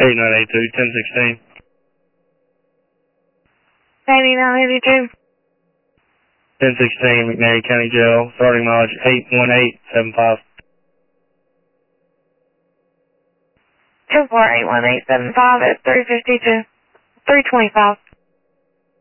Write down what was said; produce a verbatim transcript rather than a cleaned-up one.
eight nine eight two, ten sixteen. eighty-nine eighty-two. ten sixteen, McNairy County Jail, starting mileage eight one eight seven five. two four eight one eight seven five at three fifty-two, three twenty-five.